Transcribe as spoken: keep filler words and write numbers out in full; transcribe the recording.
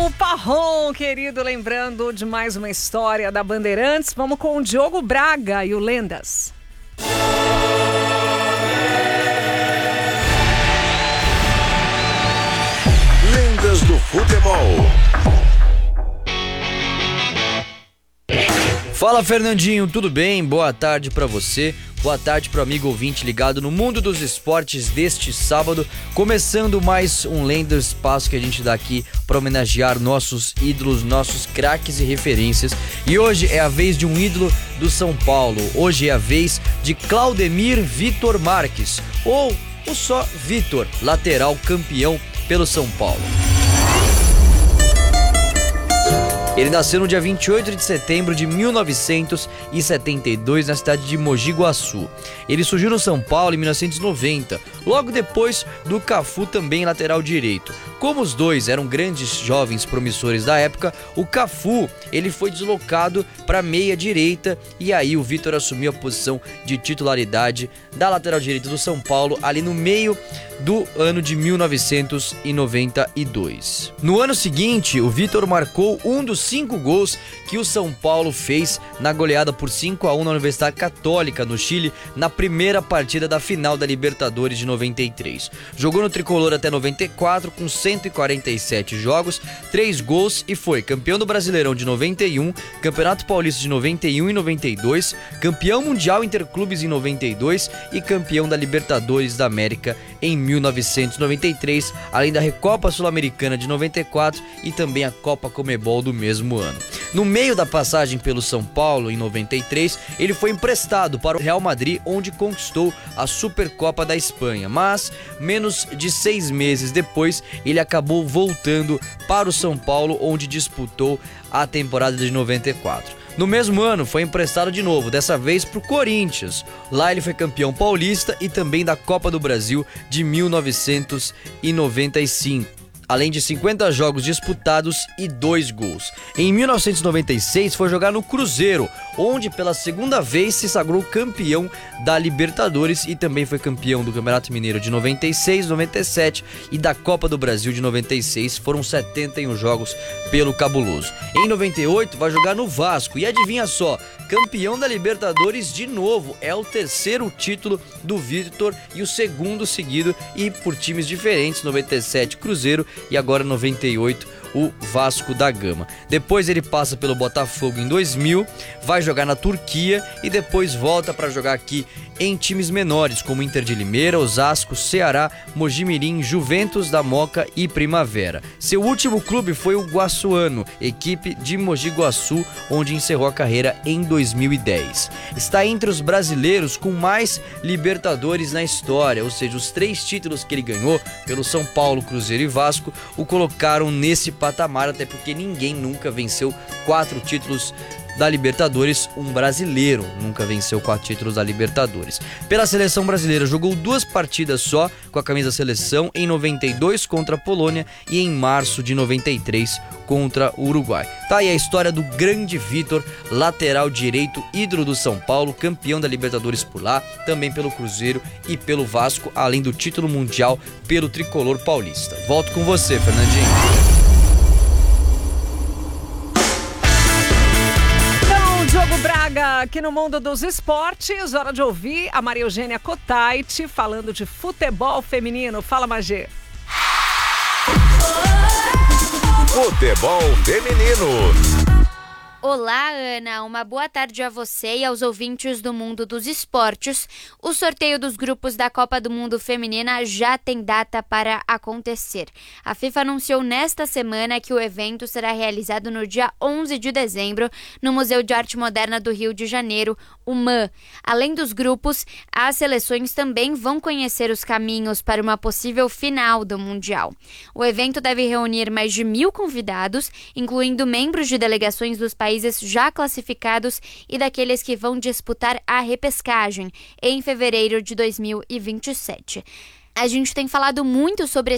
Diogo Parron, querido, lembrando de mais uma história da Bandeirantes. Vamos com o Diogo Braga e o Lendas. Lendas do futebol. Fala, Fernandinho, tudo bem? Boa tarde pra você. Boa tarde pro amigo ouvinte ligado no mundo dos esportes deste sábado, começando mais um Lendas, espaço que a gente dá aqui para homenagear nossos ídolos, nossos craques e referências. E hoje é a vez de um ídolo do São Paulo. Hoje é a vez de Claudemir Vitor Marques, ou o só Vitor, lateral campeão pelo São Paulo. Ele nasceu no dia vinte e oito de setembro de mil novecentos e setenta e dois na cidade de Mogi Guaçu. Ele surgiu no São Paulo em mil novecentos e noventa, logo depois do Cafu, também lateral direito. Como os dois eram grandes jovens promissores da época, o Cafu ele foi deslocado para meia direita e aí o Vitor assumiu a posição de titularidade da lateral direita do São Paulo ali no meio do ano de mil novecentos e noventa e dois. No ano seguinte, o Vitor marcou um dos cinco gols que o São Paulo fez na goleada por cinco a um na Universidade Católica no Chile na primeira partida da final da Libertadores de noventa e três. Jogou no tricolor até noventa e quatro com cento e quarenta e sete jogos, três gols e foi campeão do Brasileirão de noventa e um, Campeonato Paulista de noventa e um e noventa e dois, campeão mundial interclubes em noventa e dois e campeão da Libertadores da América em mil novecentos e noventa e três, além da Recopa Sul-Americana de noventa e quatro e também a Copa Comebol do mesmo ano. No meio da passagem pelo São Paulo, em noventa e três, ele foi emprestado para o Real Madrid, onde conquistou a Supercopa da Espanha, mas menos de seis meses depois, ele acabou voltando para o São Paulo, onde disputou a temporada de noventa e quatro. No mesmo ano, foi emprestado de novo, dessa vez para o Corinthians. Lá ele foi campeão paulista e também da Copa do Brasil de mil novecentos e noventa e cinco. Além de cinquenta jogos disputados e dois gols. Em mil novecentos e noventa e seis foi jogar no Cruzeiro, onde pela segunda vez se sagrou campeão da Libertadores e também foi campeão do Campeonato Mineiro de noventa e seis, noventa e sete e da Copa do Brasil de noventa e seis. Foram setenta e um jogos pelo Cabuloso. Em noventa e oito vai jogar no Vasco e adivinha só, campeão da Libertadores de novo. É o terceiro título do Vitor e o segundo seguido e por times diferentes, noventa e sete Cruzeiro e agora noventa e oito o Vasco da Gama. Depois ele passa pelo Botafogo em dois mil, vai jogar na Turquia e depois volta para jogar aqui em times menores como Inter de Limeira, Osasco, Ceará, Mojimirim, Juventus da Moca e Primavera. Seu último clube foi o Guaçuano, equipe de Mogi Guaçu, onde encerrou a carreira em dois mil e dez. Está entre os brasileiros com mais Libertadores na história, ou seja, os três títulos que ele ganhou pelo São Paulo, Cruzeiro e Vasco o colocaram nesse patamar, até porque ninguém nunca venceu quatro títulos da Libertadores, um brasileiro nunca venceu quatro títulos da Libertadores. Pela seleção brasileira jogou duas partidas só com a camisa da seleção, em noventa e dois contra a Polônia e em março de noventa e três contra o Uruguai. Tá aí a história do grande Vitor, lateral direito, ídolo do São Paulo, campeão da Libertadores por lá, também pelo Cruzeiro e pelo Vasco, além do título mundial pelo tricolor paulista. Volto com você, Fernandinho. Diogo Braga, aqui no Mundo dos Esportes, hora de ouvir a Maria Eugênia Cotait falando de futebol feminino. Fala, Magê. Futebol feminino. Olá, Ana. Uma boa tarde a você e aos ouvintes do Mundo dos Esportes. O sorteio dos grupos da Copa do Mundo Feminina já tem data para acontecer. A FIFA anunciou nesta semana que o evento será realizado no dia onze de dezembro no Museu de Arte Moderna do Rio de Janeiro, o M A. Além dos grupos, as seleções também vão conhecer os caminhos para uma possível final do Mundial. O evento deve reunir mais de mil convidados, incluindo membros de delegações dos países países já classificados e daqueles que vão disputar a repescagem em fevereiro de dois mil e vinte e sete. A gente tem falado muito sobre